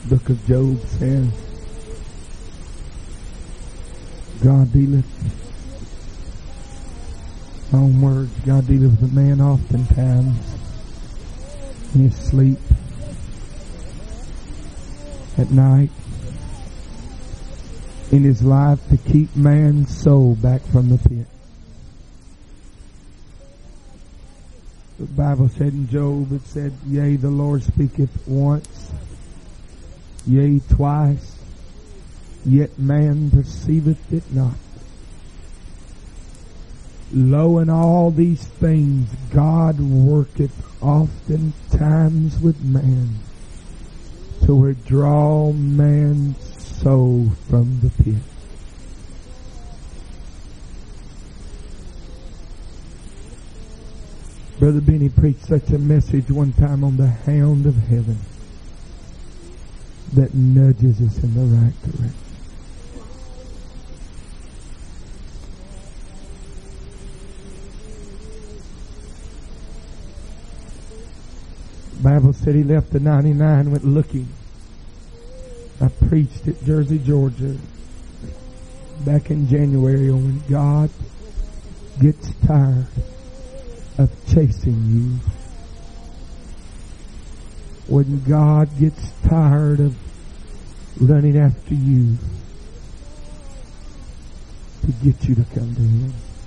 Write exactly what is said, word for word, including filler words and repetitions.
Book of Job says, God dealeth, my own words, God dealeth with a man oftentimes in his sleep at night in his life to keep man's soul back from the pit. The Bible said in Job, it said, yea, the Lord speaketh once, yea, twice, yet man perceiveth it not. Lo, in all these things God worketh oftentimes with man, to withdraw man's soul from the pit. Brother Benny preached such a message one time on the hound of heaven that nudges us in the right direction. The Bible said he left the ninety-nine and went looking. I preached at Jersey, Georgia back in January on when God gets tired of chasing you. When God gets tired of running after you to get you to come to Him.